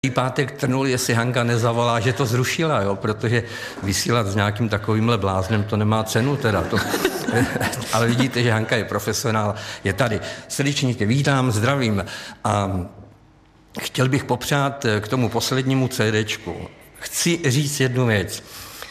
Pátek trnul, jestli Hanka nezavolá, že to zrušila, jo, protože vysílat s nějakým takovýmhle bláznem to nemá cenu teda. Ale vidíte, že Hanka je profesionál, je tady. Srdečně tě vítám, zdravím a chtěl bych popřát k tomu poslednímu CDčku. Chci říct jednu věc.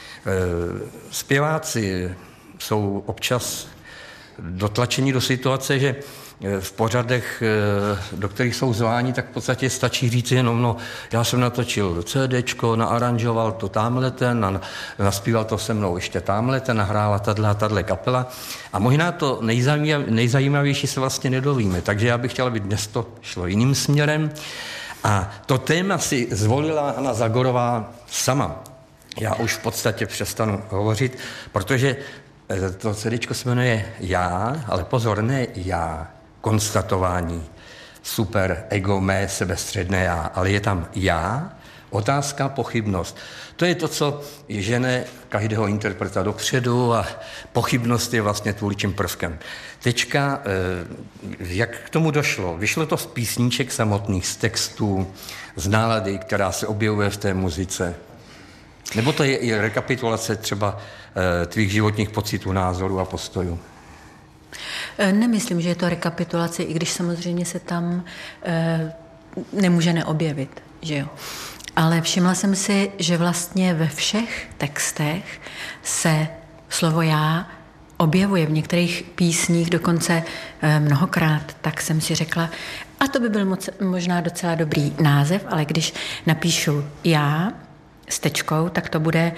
Zpěváci jsou občas dotlačení do situace, že v pořadech, do kterých jsou zváni, tak v podstatě stačí říct jenom, no, já jsem natočil CDčko, naaranžoval to tamhleten, naspíval to se mnou ještě tamhleten, nahrála tato kapela a možná to nejzajímavější se vlastně nedovíme, takže já bych chtěl, aby dnes to šlo jiným směrem a to téma si zvolila Hana Zagorová sama. Já už v podstatě přestanu hovořit, protože to CDčko se jmenuje Já, ale pozor, ne já, konstatování, super, ego, mé, sebestředné já, ale je tam já, otázka, pochybnost. To je to, co žene každého interpreta dopředu a pochybnost je vlastně tvůrčím prvkem. Teďka, jak k tomu došlo? Vyšlo to z písníček samotných, z textů, z nálady, která se objevuje v té muzice. Nebo to je i rekapitulace třeba tvých životních pocitů, názorů a postojů? Nemyslím, že je to rekapitulace, i když samozřejmě se tam nemůže neobjevit, že jo. Ale všimla jsem si, že vlastně ve všech textech se slovo já objevuje v některých písních dokonce mnohokrát, tak jsem si řekla, a to by byl možná docela dobrý název, ale když napíšu já s tečkou, tak to bude,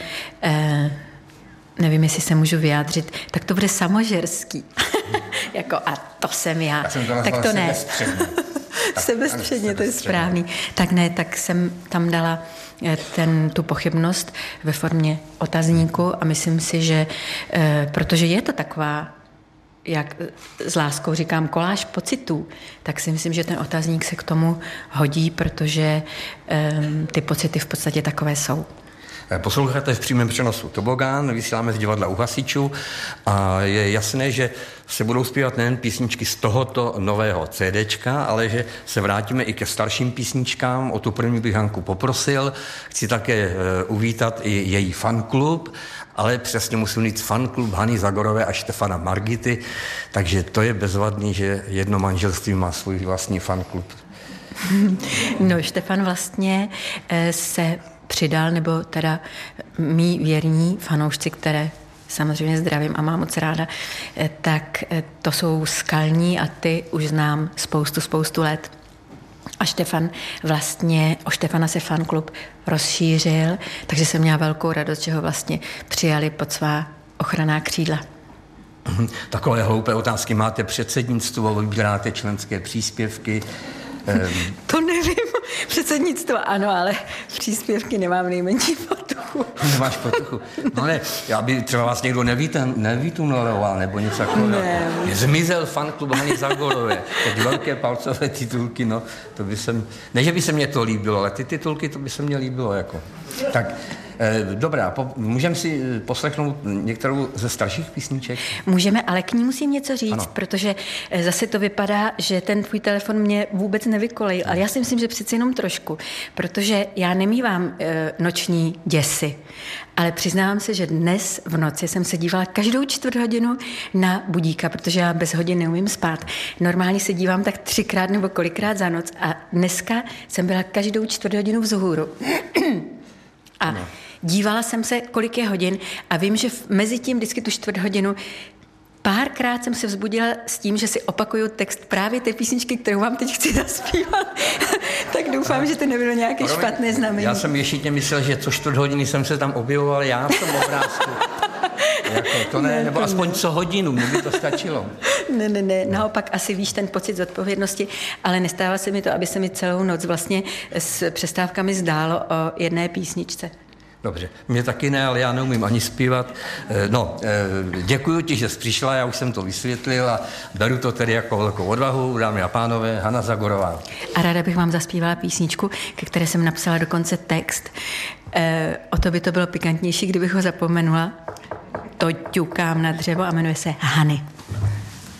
nevím, jestli se můžu vyjádřit, tak to bude samožerský. Jako a to jsem já. Tak to ne. Sebestředně, to je správný. Tak ne, tak jsem tam dala tu pochybnost ve formě otazníku a myslím si, že protože je to taková, jak s láskou říkám, koláž pocitů, tak si myslím, že ten otazník se k tomu hodí, protože ty pocity v podstatě takové jsou. Posloucháte v přímém přenosu Tobogán, vysíláme z divadla U hasičů a je jasné, že se budou zpívat nejen písničky z tohoto nového CDčka, ale že se vrátíme i ke starším písničkám. O tu první bych Hanku poprosil. Chci také uvítat i její fanklub, ale přesně musím říct fanklub Hany Zagorové a Štefana Margity, takže to je bezvadný, že jedno manželství má svůj vlastní fanklub. No, Štefan vlastně se přidal, nebo teda mý věrní fanoušci, které samozřejmě zdravím a mám moc ráda, tak to jsou Skalní a ty už znám spoustu let. A Štefan vlastně, o Štefana se fanklub rozšířil, takže jsem měla velkou radost, že ho vlastně přijali pod svá ochranná křídla. Takové hloupé otázky. Máte předsednictvo, vybíráte členské příspěvky? To nevím. Předsednictvo ano, ale příspěvky nemám nejmenší potuchu. Nemáš potuchu? No ne, já by třeba vás někdo nevytuneloval nebo něco takového. Ne. Zmizel fanklub Hany Zagorové. Teď velké palcové titulky, no, to by se... Ne, že by se mně to líbilo, ale ty titulky, to by se mně líbilo, jako. Tak, dobrá, můžeme si poslechnout některou ze starších písniček? Můžeme, ale k ní musím něco říct, ano. Protože zase to vypadá, že ten tvůj telefon mě vůbec nevykolejil, ale já si myslím, že přeci jenom trošku, protože já nemívám noční děsy, ale přiznávám se, že dnes v noci jsem se dívala každou 4 hodinu na budíka, protože já bez hodin neumím spát. Normálně se dívám tak 3krát nebo kolikrát za noc a dneska jsem byla každou 4 hodinu vzhůru. A dívala jsem se, kolik je hodin a vím, že mezi tím vždycky tu 4 hodinu párkrát jsem se vzbudila s tím, že si opakuju text právě té písničky, kterou vám teď chci zaspívat. Tak doufám, že to nebylo nějaké špatné znamení. Já jsem ještě myslel, že co 4 hodiny jsem se tam objevoval já v tom obrázku. Jako to ne, nebo aspoň co hodinu, mně by to stačilo. Ne, naopak asi víš ten pocit zodpovědnosti, ale nestává se mi to, aby se mi celou noc vlastně s přestávkami zdálo o jedné písničce. Dobře, mě taky ne, ale já neumím ani zpívat. Děkuji ti, že jsi přišla, já už jsem to vysvětlil a beru to tedy jako velkou odvahu, dámy a pánové, Hana Zagorová. A ráda bych vám zaspívala písničku, ke které jsem napsala dokonce text. O to by to bylo pikantnější, kdybych ho zapomenula. To ťukám na dřevo a jmenuje se Hany.